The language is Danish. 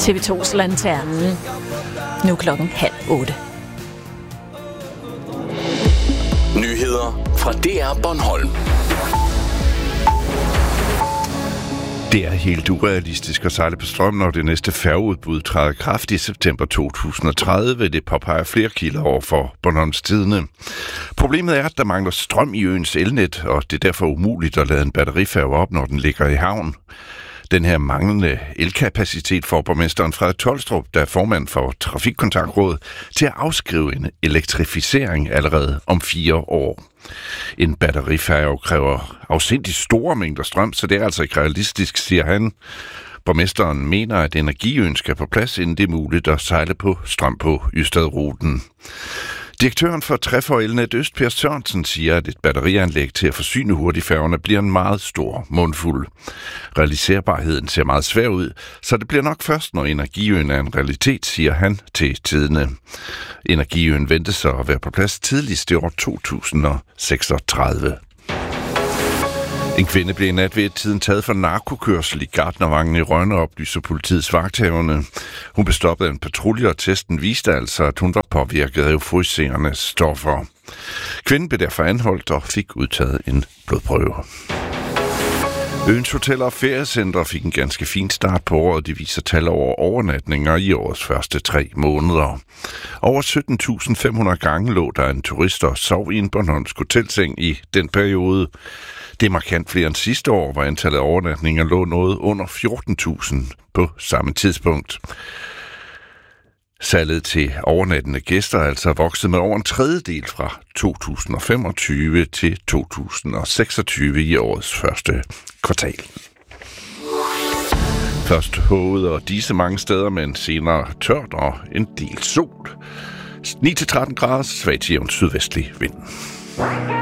TV2's Lanternen. Nu 7:30. Nyheder fra DR Bornholm. Det er helt urealistisk at sejle på strøm, når det næste færgeudbud træder i kraft i september 2030. Det påpeger flere kilder over for Bornholms Tidende. Problemet er, at der mangler strøm i øens elnet, og det er derfor umuligt at lade en batterifærge op, når den ligger i havn. Den her manglende elkapacitet får borgmesteren Frederik Tolstrup, der er formand for Trafikkontaktrådet, til at afskrive en elektrificering allerede om 4 år. En batterifærge kræver afsindigt store mængder strøm, så det er altså ikke realistisk, siger han. Borgmesteren mener, at energiøen skal på plads, inden det er muligt at sejle på strøm på Ystadruten. Direktøren for Trefor Elnet Øst, Per Sørensen, siger, at et batterianlæg til at forsyne hurtigfærgerne bliver en meget stor mundfuld. Realiserbarheden ser meget svær ud, så det bliver nok først, når energiøen er en realitet, siger han til Tidende. Energiøen ventes så at være på plads tidligst i år 2036. En kvinde blev i nat ved tiden taget for narkokørsel i Gartnervangen i Rønne, oplyser politiets vagthavende. Hun blev stoppet af en patrulje, og testen viste altså, at hun var påvirket af euforiserende stoffer. Kvinden blev derfor anholdt og fik udtaget en blodprøve. Øens hoteller og feriecentre fik en ganske fin start på året. De viser tal over overnatninger i årets første 3 måneder. Over 17.500 gange lå der en turist og sov i en bornholmsk hotelseng i den periode. Det er markant flere end sidste år, hvor antallet af overnatninger lå noget under 14.000 på samme tidspunkt. Salget til overnattende gæster er altså vokset med over en tredjedel fra 2025 til 2026 i årets første kvartal. Først håget og disse mange steder, men senere tørt og en del sol. 9-13 grader, svag til jævn sydvestlig vind.